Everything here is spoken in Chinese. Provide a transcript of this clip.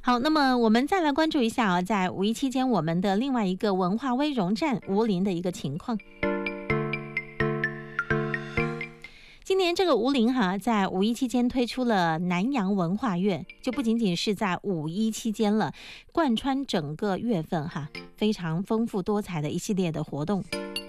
好，那么我们再来关注一下在五一期间我们的另外一个文化微容站吴林的一个情况。今年这个吴林在五一期间推出了南洋文化月，就不仅仅是在五一期间了，贯穿整个月份非常丰富多彩的一系列的活动。